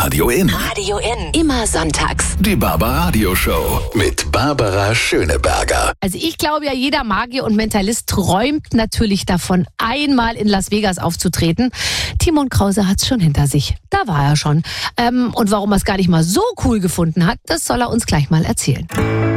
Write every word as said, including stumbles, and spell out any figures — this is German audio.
Radio In. Radio In. Immer sonntags. Die Barbaradio Show mit Barbara Schöneberger. Also ich glaube ja, jeder Magier und Mentalist träumt natürlich davon, einmal in Las Vegas aufzutreten. Timon Krause hat's schon hinter sich. Da war er schon. Ähm, und warum er es gar nicht mal so cool gefunden hat, das soll er uns gleich mal erzählen.